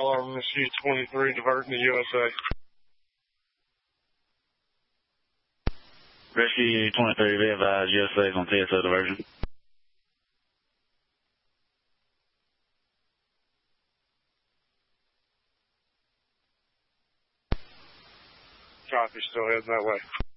alarm Rescue 23 diverting to USA. Rescue 23, be advised, USA is on TSO diversion. Copy, still heading that way.